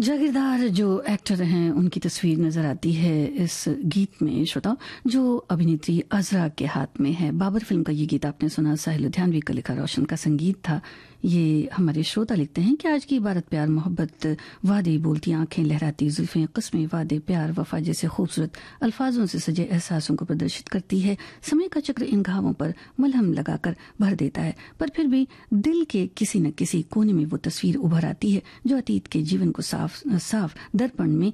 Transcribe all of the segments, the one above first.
जागीरदार जो एक्टर हैं उनकी तस्वीर नजर आती है इस गीत में श्रोता, जो अभिनेत्री अजरा के हाथ में है। बाबर फिल्म का ये गीत आपने सुना, साहिल लुधियानवी का लिखा, रोशन का संगीत था। ये हमारे श्रोता लिखते हैं कि आज की इबारत प्यार मोहब्बत, वादे, बोलती आंखें, लहराती जुल्फें, कस्में, वादे, प्यार, वफा जैसे खूबसूरत अल्फाजों से सजे एहसासों को प्रदर्शित करती है। समय का चक्र इन घावों पर मलहम लगाकर भर देता है, पर फिर भी दिल के किसी न किसी कोने में वो तस्वीर उभर आती है जो अतीत के जीवन को साफ दर्पण में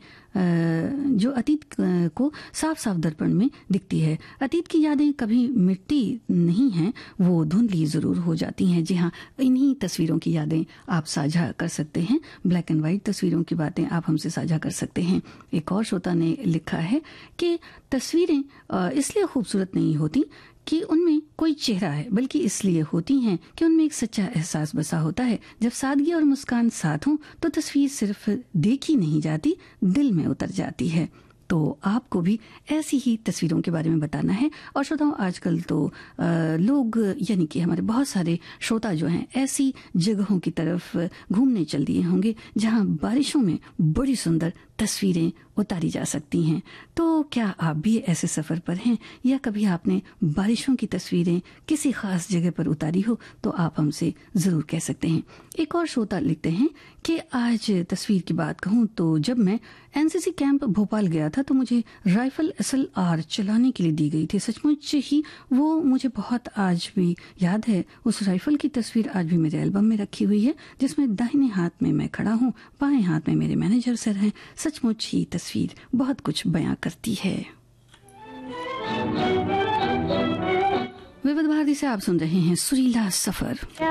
साफ दर्पण में दिखती है। अतीत की यादें कभी मिटती नहीं हैं, वो धुंधली जरूर हो जाती हैं। जी हाँ, इन्हीं तस्वीरों की यादें आप साझा कर सकते हैं। ब्लैक एंड व्हाइट तस्वीरों की बातें आप हमसे साझा कर सकते हैं। एक और श्रोता ने लिखा है कि तस्वीरें इसलिए खूबसूरत नहीं होती कि उनमें कोई चेहरा है, बल्कि इसलिए होती हैं कि उनमें एक सच्चा एहसास बसा होता है। जब सादगी और मुस्कान साथ हों तो तस्वीर सिर्फ देखी नहीं जाती, दिल में उतर जाती है। तो आपको भी ऐसी ही तस्वीरों के बारे में बताना है। और श्रोताओं, आजकल तो लोग यानी कि हमारे बहुत सारे श्रोता जो हैं ऐसी जगहों की तरफ घूमने चल दिए होंगे जहां बारिशों में बड़ी सुंदर तस्वीरें उतारी जा सकती हैं। तो क्या आप भी ऐसे सफर पर हैं या कभी आपने बारिशों की तस्वीरें किसी खास जगह पर उतारी हो, तो आप हमसे जरूर कह सकते हैं। एक और श्रोता लिखते हैं कि आज तस्वीर की बात कहूं तो जब मैं एनसीसी कैंप भोपाल गया था तो मुझे राइफल SLR चलाने के लिए दी गई थी। सचमुच ही वो मुझे बहुत आज भी याद है। उस राइफल की तस्वीर आज भी मेरे एल्बम में रखी हुई है, जिसमें दाहिने हाथ में मैं खड़ा हूँ, बाएं हाथ में मेरे मैनेजर सर हैं। सचमुच ही तस्वीर बहुत कुछ बयां करती है। विविध भारती से आप सुन रहे हैं सुरीला सफर।